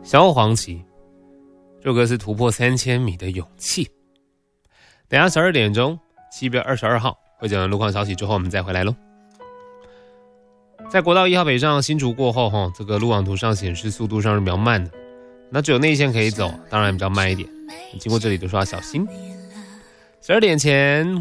萧煌奇，这首歌是突破3000米的勇气。等一下12点钟，7月22号会讲完路况消息之后，我们再回来咯。在国道1号北上新竹过后，这个路网图上显示速度上是比较慢的，那只有内线可以走，当然比较慢一点，经过这里都说要小心。12点前